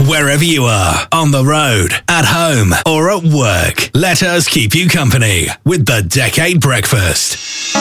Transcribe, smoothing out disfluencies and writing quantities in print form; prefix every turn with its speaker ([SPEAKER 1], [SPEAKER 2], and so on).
[SPEAKER 1] Wherever you are, on the road, at home, or at work, let us keep you company with the Decade Breakfast.